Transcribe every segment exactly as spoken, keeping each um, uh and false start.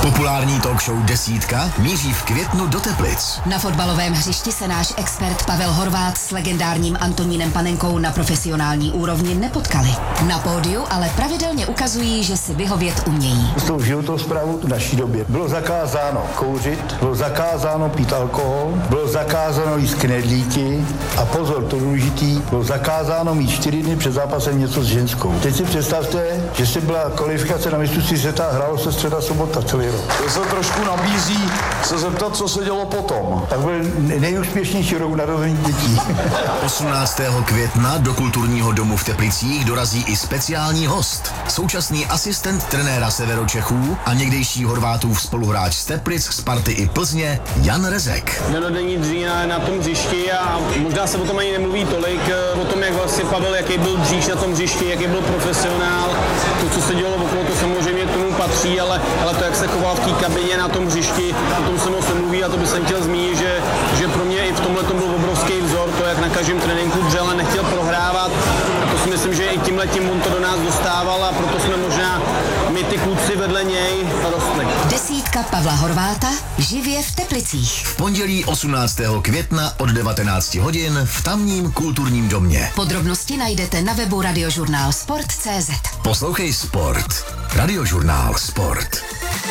Populární talk show Desítka míří v květnu do Teplic. Na fotbalovém hřišti se náš expert Pavel Horváth s legendárním Antonínem Panenkou na profesionální úrovni nepotkali. Na pódiu ale pravidelně ukazují, že si vyhovět umějí. S tou životosprávou v naší době bylo zakázáno kouřit, bylo zakázáno pít alkohol, bylo zakázáno jíst knedlíky a pozor, to důležitý, bylo zakázáno mít čtyři dny před zápasem něco s ženskou. Teď si představte, že se byla kvalifikace na mistrovství světa a hrálo se středa sobota celý rok. To se trošku nabízí se zeptat, co se dělo potom. Tak byl nejúspěšnější rok narození dětí. osmnáctého května do kulturního domu v Teplicích dorazí i speciální host. Současný asistent trenéra Severočechů a někdejší Horvátův spoluhráč z Teplic, Sparty i Plzně Jan Rezek. Denodenní dřína na tom hřišti a možná se o tom ani nemluví tolik, o tom, jak vlastně Pavel, jaký byl dříž na tom hřišti, jaký byl profesionál. To, co se dělo okolo, to samozřejmě k tomu patří, ale, ale to, jak se choval v té kabině na tom hřišti, o tom se moc nemluví a to bych jsem chtěl zmínit, že, že pro mě i v tomhle tom byl obrovský vzor, to, jak na každém tréninku dřel a nechtěl prohrávat. A to si myslím, že i tímhletím on to do nás dostával a proto jsme možná my ty kluci vedle něj rostli. Desítka Pavla Horváta živě v Teplicích. V pondělí osmnáctého května od devatenáct hodin v tamním kulturním domě. Podrobnosti najdete na webu radiožurnál sport tečka cé zet. Poslouchej Sport. Radiožurnál Sport.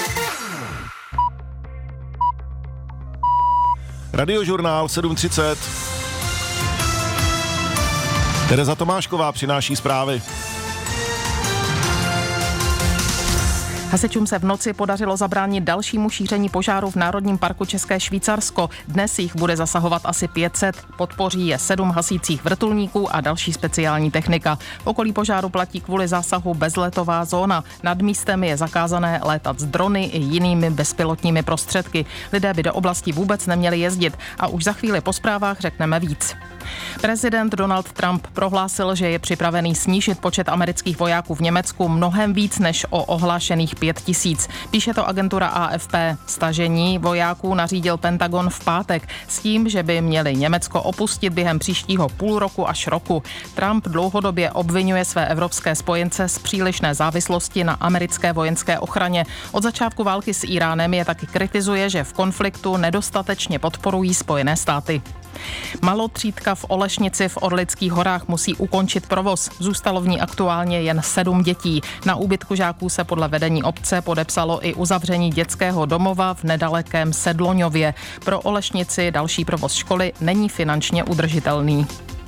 Radiožurnál sedm třicet. Tereza Tomášková přináší zprávy. Hasičům se v noci podařilo zabránit dalšímu šíření požáru v Národním parku České Švýcarsko. Dnes jich bude zasahovat asi pět set. Podpoří je sedm hasících vrtulníků a další speciální technika. V okolí požáru platí kvůli zásahu bezletová zóna. Nad místem je zakázané létat s drony i jinými bezpilotními prostředky. Lidé by do oblasti vůbec neměli jezdit a už za chvíli po zprávách řekneme víc. Prezident Donald Trump prohlásil, že je připravený snížit počet amerických vojáků v Německu mnohem víc než o ohlášených pět tisíc. Píše to agentura A F P. Stažení vojáků nařídil Pentagon v pátek s tím, že by měli Německo opustit během příštího půl roku až roku. Trump dlouhodobě obvinuje své evropské spojence z přílišné závislosti na americké vojenské ochraně. Od začátku války s Íránem je taky kritizuje, že v konfliktu nedostatečně podporují Spojené státy. Malotřídka v Olešnici v Orlických horách musí ukončit provoz. Zůstalo v ní aktuálně jen sedm dětí. Na úbytku žáků se podle vedení obce podepsalo i uzavření dětského domova v nedalekém Sedloňově. Pro Olešnici další provoz školy není finančně udržitelný.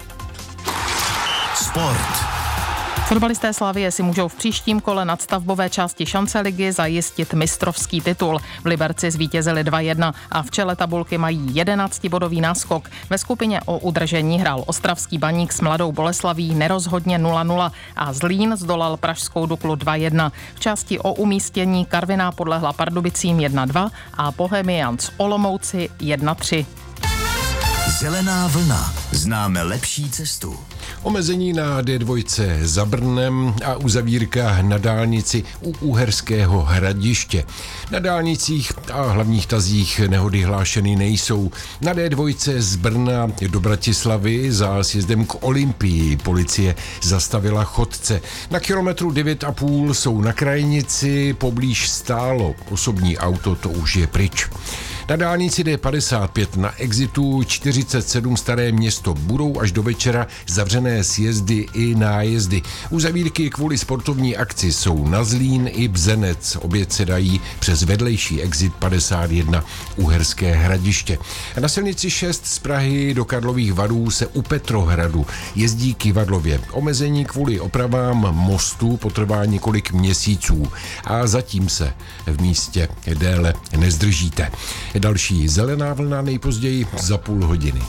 Sport. Fotbalisté Slavie si můžou v příštím kole nadstavbové části šance ligy zajistit mistrovský titul. V Liberci zvítězili dva jedna a v čele tabulky mají jedenáctibodový náskok. Ve skupině o udržení hrál ostravský Baník s Mladou Boleslaví nerozhodně nula nula a Zlín zdolal pražskou Duklu dva jedna. V části o umístění Karviná podlehla Pardubicím jedna dva a Bohemians Olomouci jedna tři. Zelená vlna. Známe lepší cestu. Omezení na D dva za Brnem a uzavírka na dálnici u Uherského Hradiště. Na dálnicích a hlavních tazích nehody hlášeny nejsou. Na D dva z Brna do Bratislavy za sjezdem k Olympii policie zastavila chodce. Na kilometru devět a půl jsou na krajnici poblíž stálo. Osobní auto to už je pryč. Na dálnici D padesát pět na exitu čtyřicet sedm Staré Město budou až do večera zavřené sjezdy i nájezdy. Uzavírky kvůli sportovní akci jsou na Zlín i Bzenec. Obě se dají přes vedlejší exit padesát jedna Uherské Hradiště. A na silnici šest z Prahy do Karlových Varů se u Petrohradu jezdí kyvadlově. Omezení kvůli opravám mostu potrvá několik měsíců a zatím se v místě déle nezdržíte. Další zelená vlna nejpozději za půl hodiny.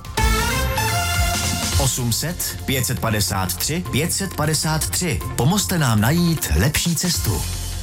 osm set, pět set padesát tři, pět set padesát tři. Pomozte nám najít lepší cestu.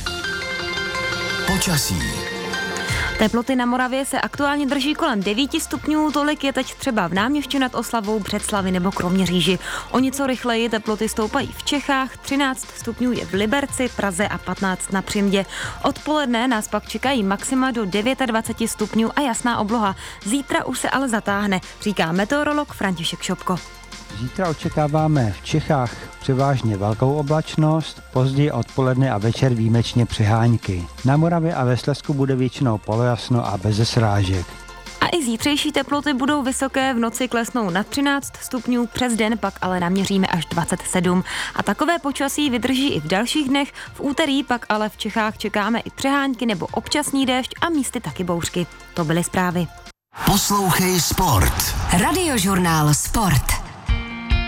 Počasí. Teploty na Moravě se aktuálně drží kolem devět stupňů, tolik je teď třeba v Náměšti nad Oslavou, Břeclavi nebo Kroměříži. O něco rychleji teploty stoupají v Čechách, třináct stupňů je v Liberci, Praze a patnáct na Přimdě. Odpoledne nás pak čekají maxima do dvacet devět stupňů a jasná obloha. Zítra už se ale zatáhne, říká meteorolog František Šopko. Zítra očekáváme v Čechách převážně velkou oblačnost, později odpoledne a večer výjimečně přehánky. Na Moravě a ve Slezsku bude většinou polojasno a beze srážek. A i zítřejší teploty budou vysoké, v noci klesnou na třináct stupňů, přes den pak ale naměříme až dvacet sedm. A takové počasí vydrží i v dalších dnech, v úterý pak ale v Čechách čekáme i přehánky nebo občasný déšť a místy taky bouřky. To byly zprávy. Poslouchej Sport. Radiožurnál Sport.